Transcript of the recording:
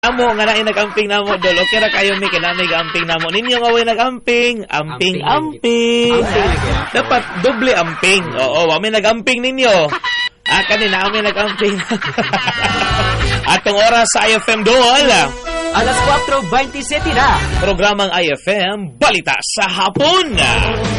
Amo nga na nagamping namo dolo kira kayo mi kinami gamping namo ninyo nga way nagamping amping dapat doble amping oo wa mi nagamping ninyo kanina kami nagamping atong oras sa IFM Dol alas 4:27 na programang IFM Balita sa Hapon.